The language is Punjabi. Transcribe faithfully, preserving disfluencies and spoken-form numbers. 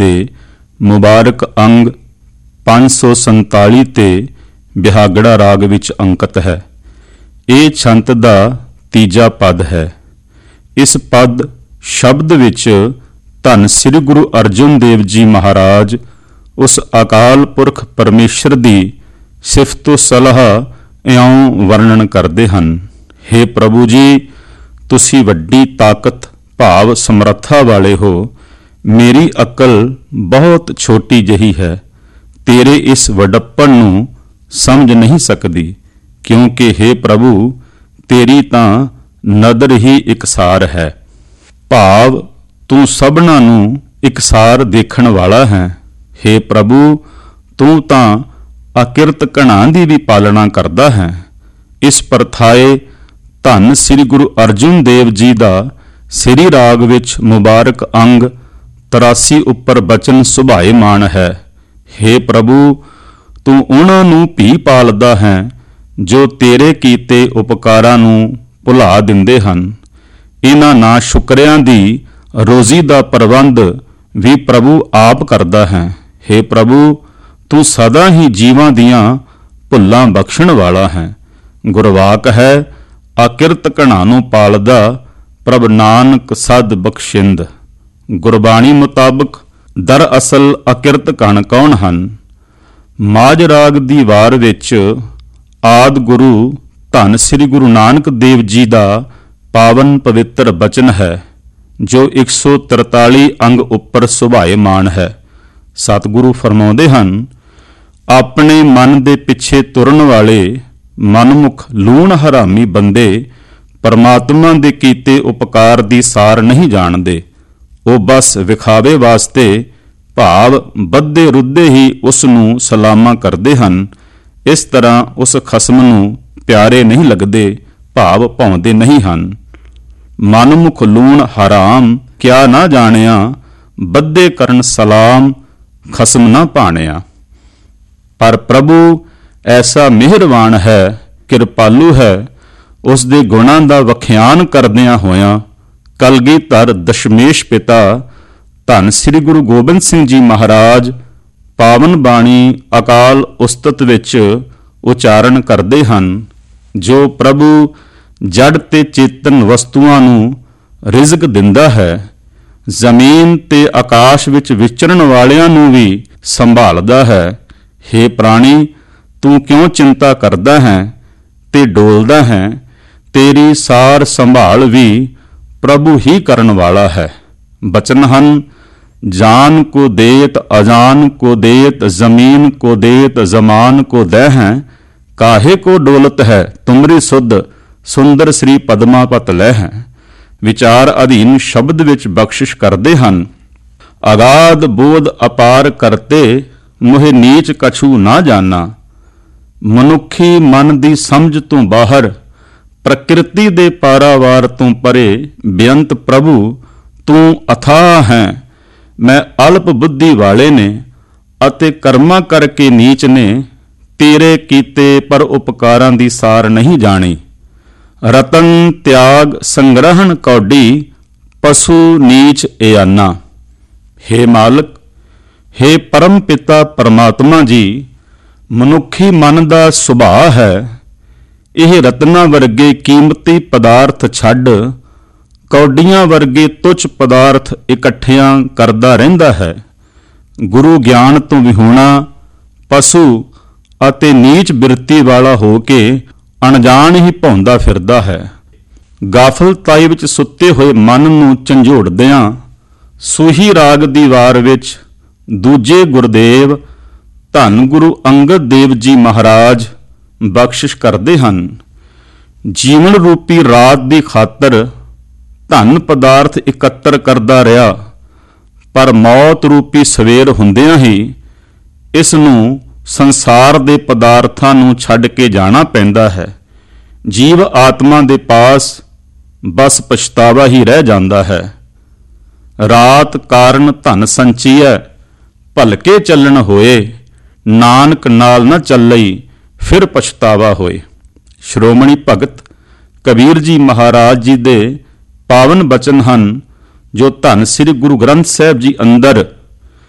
ਦੇ ਮੁਬਾਰਕ ਅੰਗ ਪੰਜ ਸੌ ਸੰਤਾਲੀ ਤੇ ਬਿਹਾਗੜਾ ਰਾਗ ਵਿੱਚ ਅੰਕਿਤ ਹੈ। ਇਹ ਛੰਤ ਦਾ ਤੀਜਾ ਪਦ ਹੈ। ਇਸ ਪਦ ਸ਼ਬਦ ਵਿੱਚ ਧੰਨ ਸ੍ਰੀ ਗੁਰੂ ਅਰਜਨ ਦੇਵ ਜੀ ਮਹਾਰਾਜ ਉਸ ਅਕਾਲ ਪੁਰਖ ਪਰਮੇਸ਼ਰ ਦੀ ਸਿਫਤੋ ਸਲਾਹ ਇਉਂ ਵਰਣਨ ਕਰਦੇ ਹਨ। ਹੇ ਪ੍ਰਭੂ ਜੀ, ਤੁਸੀਂ ਵੱਡੀ ਤਾਕਤ ਭਾਵ ਸਮਰੱਥਾ ਵਾਲੇ ਹੋ। ਮੇਰੀ ਅਕਲ ਬਹੁਤ ਛੋਟੀ ਜਿਹੀ ਹੈ। ਤੇਰੇ ਇਸ ਵੱਡਪਣ ਨੂੰ ਸਮਝ ਨਹੀਂ ਸਕਦੀ, ਕਿਉਂਕਿ ਹੇ ਪ੍ਰਭੂ, ਤੇਰੀ ਤਾਂ ਨਦਰ ਹੀ ਇਕਸਾਰ ਹੈ। ਭਾਵ ਤੂੰ ਸਭਨਾਂ ਨੂੰ ਇਕਸਾਰ ਦੇਖਣ ਵਾਲਾ ਹੈ। ਹੇ ਪ੍ਰਭੂ, ਤੂੰ ਤਾਂ ਅਕਿਰਤ ਘਣਾ ਦੀ ਵੀ ਪਾਲਣਾ ਕਰਦਾ ਹੈ। ਇਸ ਪਰਥਾਏ ਧੰਨ ਸ੍ਰੀ ਗੁਰੂ ਅਰਜਨ ਦੇਵ ਜੀ ਦਾ ਸ੍ਰੀ ਰਾਗ ਵਿੱਚ ਮੁਬਾਰਕ ਅੰਗ ਤਰਾਸੀ ਉੱਪਰ ਬਚਨ ਸੁਭਾਏਮਾਨ ਹੈ। ਹੇ ਪ੍ਰਭੂ, ਤੂੰ ਉਹਨਾਂ ਨੂੰ ਭੀ ਪਾਲਦਾ ਹੈ ਜੋ ਤੇਰੇ ਕੀਤੇ ਉਪਕਾਰਾਂ ਨੂੰ ਭੁਲਾ ਦਿੰਦੇ ਹਨ। ਇਹਨਾਂ ਨਾ ਸ਼ੁਕਰਿਆਂ ਦੀ ਰੋਜ਼ੀ ਦਾ ਪ੍ਰਬੰਧ ਵੀ ਪ੍ਰਭੂ ਆਪ ਕਰਦਾ ਹੈ। ਹੇ ਪ੍ਰਭੂ, ਤੂੰ ਸਦਾ ਹੀ ਜੀਵਾਂ ਦੀਆਂ ਭੁੱਲਾਂ ਬਖਸ਼ਣ ਵਾਲਾ ਹੈ। ਗੁਰਵਾਕ ਹੈ, ਅਕਿਰਤ ਘਣਾ ਨੂੰ ਪਾਲਦਾ ਪ੍ਰਭ ਨਾਨਕ ਸਦ ਬਖਸ਼ਿੰਦ। ਗੁਰਬਾਣੀ ਮੁਤਾਬਕ ਦਰਅਸਲ ਅਕਿਰਤ ਘਣ ਕੌਣ ਹਨ? ਮਾਝ ਰਾਗ ਦੀ ਵਾਰ ਵਿੱਚ ਆਦਿ ਗੁਰੂ ਧੰਨ ਸ੍ਰੀ ਗੁਰੂ ਨਾਨਕ ਦੇਵ ਜੀ ਦਾ ਪਾਵਨ ਪਵਿੱਤਰ ਬਚਨ ਹੈ, ਜੋ ਇੱਕ ਸੌ ਤਰਤਾਲੀ ਅੰਗ ਉੱਪਰ ਸੁਭਾਏਮਾਨ ਹੈ। ਸਤਿਗੁਰੂ ਫਰਮਾਉਂਦੇ ਹਨ, ਆਪਣੇ ਮਨ ਦੇ ਪਿੱਛੇ ਤੁਰਨ ਵਾਲੇ ਮਨਮੁਖ ਲੂਣ ਹਰਾਮੀ ਬੰਦੇ ਪਰਮਾਤਮਾ ਦੇ ਕੀਤੇ ਉਪਕਾਰ ਦੀ ਸਾਰ ਨਹੀਂ ਜਾਣਦੇ। ਉਹ ਬਸ ਵਿਖਾਵੇ ਵਾਸਤੇ ਭਾਵ ਬੱਧੇ ਰੁੱਧੇ ਹੀ ਉਸ ਨੂੰ ਸਲਾਮਾਂ ਕਰਦੇ ਹਨ। ਇਸ ਤਰ੍ਹਾਂ ਉਸ ਖਸਮ ਨੂੰ ਪਿਆਰੇ ਨਹੀਂ ਲੱਗਦੇ, ਭਾਵ ਭਾਉਂਦੇ ਨਹੀਂ ਹਨ। ਮਨਮੁਖ ਲੂਣ ਹਰਾਮ ਕਿਆ ਨਾ ਜਾਣਿਆ, ਬੱਧੇ ਕਰਨ ਸਲਾਮ ਖਸਮ ਨਾ ਭਾਣਿਆ। ਪਰ ਪ੍ਰਭੂ ਐਸਾ ਮਿਹਰਬਾਨ ਹੈ, ਕਿਰਪਾਲੂ ਹੈ। ਉਸ ਦੇ ਗੁਣਾਂ ਦਾ ਵਖਿਆਨ ਕਰਦਿਆਂ ਹੋਇਆਂ ਕਲਗੀਧਰ ਦਸ਼ਮੇਸ਼ ਪਿਤਾ ਧੰਨ ਸ੍ਰੀ ਗੁਰੂ ਗੋਬਿੰਦ ਸਿੰਘ ਜੀ ਮਹਾਰਾਜ ਪਾਵਨ ਬਾਣੀ ਅਕਾਲ ਉਸਤਤ ਵਿੱਚ ਉਚਾਰਨ ਕਰਦੇ ਹਨ, ਜੋ ਪ੍ਰਭੂ ਜੜ ਤੇ ਚੇਤਨ ਵਸਤੂਆਂ ਨੂੰ ਰਿਜ਼ਕ ਦਿੰਦਾ ਹੈ, ਜ਼ਮੀਨ ਤੇ ਆਕਾਸ਼ ਵਿੱਚ ਵਿਚਰਨ ਵਾਲਿਆਂ ਨੂੰ ਵੀ ਸੰਭਾਲਦਾ ਹੈ। ਹੇ ਪ੍ਰਾਣੀ, ਤੂੰ ਕਿਉਂ ਚਿੰਤਾ ਕਰਦਾ ਹੈ ਤੇ ਡੋਲਦਾ ਹੈ? ਤੇਰੀ ਸਾਰ ਸੰਭਾਲ ਵੀ ਪ੍ਰਭੂ ਹੀ ਕਰਨ ਵਾਲਾ ਹੈ। ਬਚਨ ਹਨ, ਜਾਨ ਕੋ ਦੇਤ ਅਜਾਨ ਕੋ ਦੇਤ, ਜ਼ਮੀਨ ਕੋ ਦੇਤ ਜ਼ਮਾਨ ਕੋ ਦਹਿ ਹੈ, ਕਾਹੇ ਕੋ ਡੋਲਤ ਹੈ ਤੁਮਰੀ ਸੁਧ, ਸੁੰਦਰ ਸ੍ਰੀ ਪਦਮਾ ਪਤ ਲੈ ਹੈ। ਵਿਚਾਰ ਅਧੀਨ ਸ਼ਬਦ ਵਿੱਚ ਬਖਸ਼ਿਸ਼ ਕਰਦੇ ਹਨ, ਅਗਾਧ ਬੋਧ ਅਪਾਰ ਕਰਤੇ, ਮੁਹਿ ਨੀਚ ਕਛੂ ਨਾ ਜਾਨਾ। ਮਨੁੱਖੀ ਮਨ ਦੀ ਸਮਝ ਤੋਂ ਬਾਹਰ, ਪ੍ਰਕਿਰਤੀ ਦੇ ਪਾਰਾਵਾਰ ਤੋਂ ਪਰੇ ਬੇਅੰਤ ਪ੍ਰਭੂ ਤੂੰ ਅਥਾਹ ਹੈ। ਮੈਂ ਅਲਪ ਬੁੱਧੀ ਵਾਲੇ ਨੇ ਅਤੇ ਕਰਮਾਂ ਕਰਕੇ ਨੀਚ ਨੇ, ਤੇਰੇ ਕੀਤੇ ਪਰ ਉਪਕਾਰਾਂ ਦੀ ਸਾਰ ਨਹੀਂ ਜਾਣੀ। ਰਤਨ ਤਿਆਗ ਸੰਗ੍ਰਹਣ ਕੌਡੀ, ਪਸ਼ੂ ਨੀਚ ਏਆਨਾ। ਹੇ ਮਾਲਕ, ਹੇ ਪਰਮ ਪਿਤਾ ਪਰਮਾਤਮਾ ਜੀ, ਮਨੁੱਖੀ ਮਨ ਦਾ ਸੁਭਾਅ ਹੈ ਇਹ ਰਤਨਾਂ ਵਰਗੇ ਕੀਮਤੀ ਪਦਾਰਥ ਛੱਡ ਕੌਡੀਆਂ ਵਰਗੇ ਤੁੱਛ ਪਦਾਰਥ ਇਕੱਠਿਆਂ ਕਰਦਾ ਰਹਿੰਦਾ ਹੈ। ਗੁਰੂ ਗਿਆਨ ਤੋਂ ਵਿਹੂਣਾ, ਪਸ਼ੂ ਅਤੇ ਨੀਚ ਬਿਰਤੀ ਵਾਲਾ ਹੋ ਕੇ ਅਣਜਾਣ ਹੀ ਭੌਂਦਾ ਫਿਰਦਾ ਹੈ। ਗਾਫਲਤਾਈ ਵਿੱਚ ਸੁੱਤੇ ਹੋਏ ਮਨ ਨੂੰ ਝੰਜੋੜਦਿਆਂ ਸੂਹੀ ਰਾਗ ਦੀ ਵਾਰ ਵਿੱਚ ਦੂਜੇ ਗੁਰਦੇਵ ਧੰਨ ਗੁਰੂ ਅੰਗਦ ਦੇਵ ਜੀ ਮਹਾਰਾਜ ਬਖਸ਼ਿਸ਼ ਕਰਦੇ ਹਨ। ਜੀਵਨ ਰੂਪੀ ਰਾਤ ਦੀ ਖਾਤਰ ਧਨ ਪਦਾਰਥ ਇਕੱਤਰ ਕਰਦਾ ਰਿਹਾ, ਪਰ ਮੌਤ ਰੂਪੀ ਸਵੇਰ ਹੁੰਦਿਆਂ ਹੀ ਇਸ ਨੂੰ ਸੰਸਾਰ ਦੇ ਪਦਾਰਥਾਂ ਨੂੰ ਛੱਡ ਕੇ ਜਾਣਾ ਪੈਂਦਾ ਹੈ। ਜੀਵ ਆਤਮਾ ਦੇ ਪਾਸ ਬਸ ਪਛਤਾਵਾ ਹੀ ਰਹਿ ਜਾਂਦਾ ਹੈ। ਰਾਤ ਕਾਰਨ ਧਨ ਸੰਚੀਐ, ਭਲਕੇ ਚੱਲਣ ਹੋਏ, ਨਾਨਕ ਨਾਲ ਨਾ ਚੱਲਈ ਫਿਰ ਪਛਤਾਵਾ ਹੋਏ। ਸ਼੍ਰੋਮਣੀ ਭਗਤ ਕਬੀਰ ਜੀ ਮਹਾਰਾਜ ਜੀ ਦੇ ਪਾਵਨ ਬਚਨ ਹਨ, ਜੋ ਧੰਨ ਸ੍ਰੀ ਗੁਰੂ ਗ੍ਰੰਥ ਸਾਹਿਬ ਜੀ ਅੰਦਰ